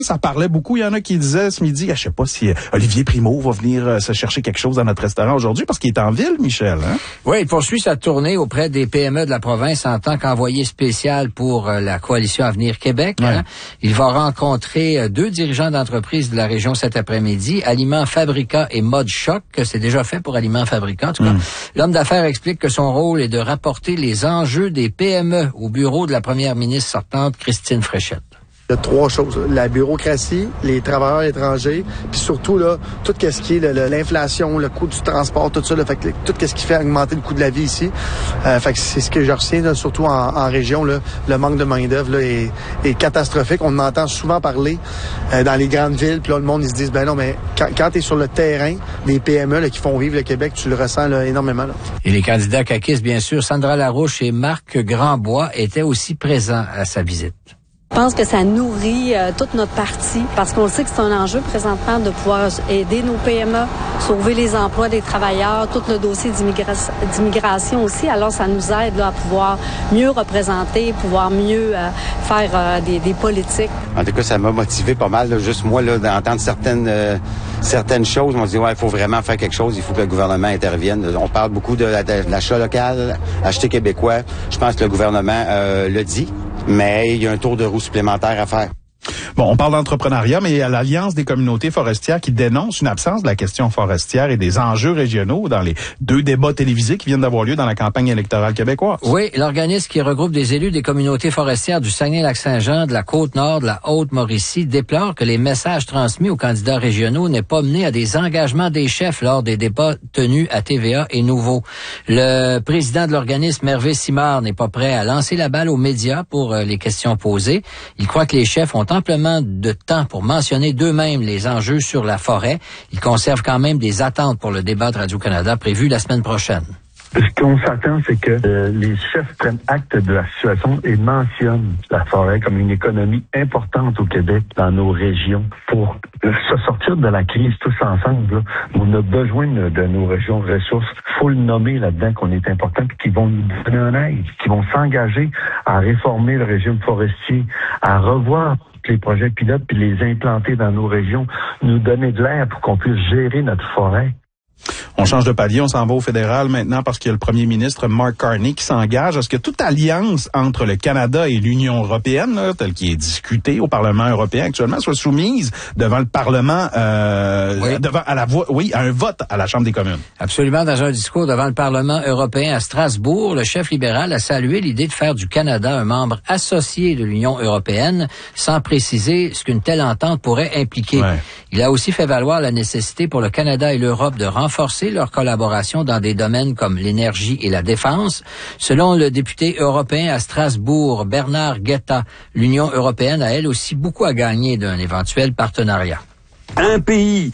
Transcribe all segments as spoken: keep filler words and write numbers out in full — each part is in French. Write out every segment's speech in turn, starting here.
Ça parlait beaucoup. Il y en a qui disaient ce midi, ah, je sais pas si Olivier Primo va venir euh, se chercher quelque chose dans notre restaurant aujourd'hui parce qu'il est en ville, Michel. Hein? Oui, il poursuit sa tournée auprès des P M E de la province en tant qu'envoyé spécial pour euh, la Coalition Avenir Québec. Ouais. Hein? Il va rencontrer euh, deux dirigeants d'entreprises de la région cet après-midi, Aliments Fabrica et Mode Choc. C'est déjà fait pour Aliments Fabrica. En tout cas, mm. L'homme d'affaires explique que son rôle est de rapporter les enjeux des P M E au bureau de la première ministre sortante, Christine Fréchette. Il y a trois choses. La bureaucratie, les travailleurs étrangers, puis surtout, là, tout ce qui est le, le, l'inflation, le coût du transport, tout ça, là, fait que, tout ce qui fait augmenter le coût de la vie ici. Euh, fait que c'est ce que je retiens, là, surtout en, en région. Là, le manque de main-d'œuvre là, est, est catastrophique. On en entend souvent parler euh, dans les grandes villes, puis là, le monde, ils se disent, ben non, mais quand, quand tu es sur le terrain des P M E là, qui font vivre le Québec, tu le ressens là, énormément. Là. Et les candidats caquistes, bien sûr, Sandra Larouche et Marc Grandbois étaient aussi présents à sa visite. Je pense que ça nourrit euh, toute notre parti parce qu'on sait que c'est un enjeu présentement de pouvoir aider nos P M E, sauver les emplois des travailleurs, tout le dossier d'immigration, d'immigration aussi. Alors, ça nous aide là, à pouvoir mieux représenter, pouvoir mieux euh, faire euh, des, des politiques. En tout cas, ça m'a motivé pas mal. Là, juste moi, là, d'entendre certaines euh, certaines choses. On se dit, ouais, il faut vraiment faire quelque chose. Il faut que le gouvernement intervienne. On parle beaucoup de, de, de l'achat local, acheter québécois. Je pense que le gouvernement euh, le dit. Mais il y a un tour de roue supplémentaire à faire. Bon, on parle d'entrepreneuriat, mais il y a l'Alliance des communautés forestières qui dénonce une absence de la question forestière et des enjeux régionaux dans les deux débats télévisés qui viennent d'avoir lieu dans la campagne électorale québécoise. Oui, l'organisme qui regroupe des élus des communautés forestières du Saguenay-Lac-Saint-Jean, de la Côte-Nord, de la Haute-Mauricie, déplore que les messages transmis aux candidats régionaux n'aient pas mené à des engagements des chefs lors des débats tenus à T V A et Nouveau. Le président de l'organisme, Hervé Simard, n'est pas prêt à lancer la balle aux médias pour les questions posées. Il croit que les chefs ont amplement de temps pour mentionner d'eux-mêmes les enjeux sur la forêt. Ils conservent quand même des attentes pour le débat de Radio-Canada prévu la semaine prochaine. Ce qu'on s'attend, c'est que euh, les chefs prennent acte de la situation et mentionnent la forêt comme une économie importante au Québec, dans nos régions. Pour euh, se sortir de la crise tous ensemble, là, on a besoin de, de nos régions de ressources. Il faut le nommer là-dedans qu'on est important, puis qu'ils vont nous donner un aide, qui vont s'engager à réformer le régime forestier, à revoir les projets pilotes, puis les implanter dans nos régions, nous donner de l'air pour qu'on puisse gérer notre forêt. On change de palier, on s'en va au fédéral maintenant parce qu'il y a le premier ministre Mark Carney qui s'engage à ce que toute alliance entre le Canada et l'Union européenne, là, telle qui est discutée au Parlement européen actuellement, soit soumise devant le Parlement, euh, oui. devant à la voix, oui, à un vote à la Chambre des communes. Absolument. Dans un discours devant le Parlement européen à Strasbourg, le chef libéral a salué l'idée de faire du Canada un membre associé de l'Union européenne, sans préciser ce qu'une telle entente pourrait impliquer. Ouais. Il a aussi fait valoir la nécessité pour le Canada et l'Europe de renforcer leur collaboration dans des domaines comme l'énergie et la défense. Selon le député européen à Strasbourg, Bernard Guetta, l'Union européenne a elle aussi beaucoup à gagner d'un éventuel partenariat. Un pays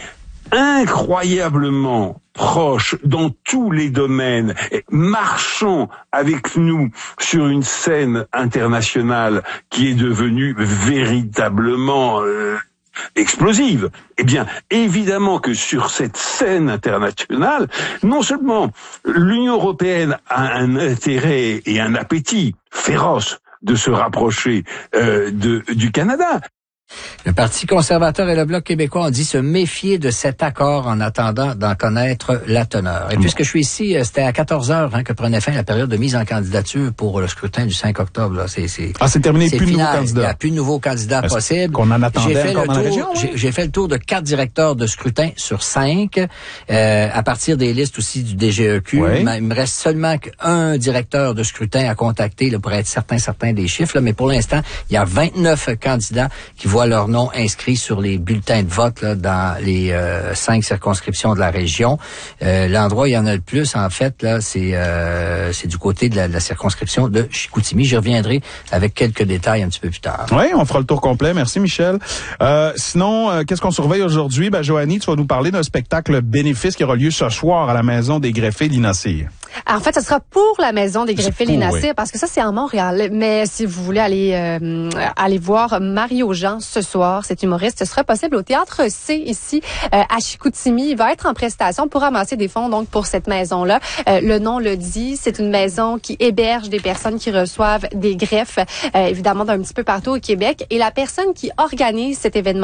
incroyablement proche dans tous les domaines, marchant avec nous sur une scène internationale qui est devenue véritablement euh, explosive. Eh bien, évidemment que sur cette scène internationale, non seulement l'Union européenne a un intérêt et un appétit féroce de se rapprocher euh, de, du Canada. Le Parti conservateur et le Bloc québécois ont dit se méfier de cet accord en attendant d'en connaître la teneur. Et puisque je suis ici, c'était à quatorze heures hein, que prenait fin la période de mise en candidature pour le scrutin du cinq octobre. Là. C'est, c'est, ah, c'est terminé, c'est plus final. de nouveaux candidats. Il n'y a plus de nouveaux candidats Est-ce possibles. Qu'on en attendait j'ai fait encore le dans tour, la région? J'ai, j'ai fait le tour de quatre directeurs de scrutin sur cinq, euh, à partir des listes aussi du D G E Q. Oui. Il me reste seulement qu'un directeur de scrutin à contacter là, pour être certain, certain des chiffres. Là. Mais pour l'instant, il y a vingt-neuf candidats qui voient leur nom inscrit sur les bulletins de vote là, dans les euh, cinq circonscriptions de la région. Euh, l'endroit où il y en a le plus, en fait, là, c'est euh, c'est du côté de la, de la circonscription de Chicoutimi. J'y reviendrai avec quelques détails un petit peu plus tard. Oui, on fera le tour complet. Merci, Michel. Euh, sinon, euh, qu'est-ce qu'on surveille aujourd'hui? Ben, Joanie, tu vas nous parler d'un spectacle bénéfice qui aura lieu ce soir à la Maison des greffés Linacir. En fait, ce sera pour la Maison des greffés Linacir, oui. parce que ça, c'est à Montréal. Mais si vous voulez aller euh, aller voir Mario Jean ce soir, cet humoriste, ce sera possible au Théâtre C, ici, euh, à Chicoutimi. Il va être en prestation pour ramasser des fonds, donc, pour cette maison-là. Euh, le nom le dit, c'est une maison qui héberge des personnes qui reçoivent des greffes, euh, évidemment, d'un petit peu partout au Québec. Et la personne qui organise cet événement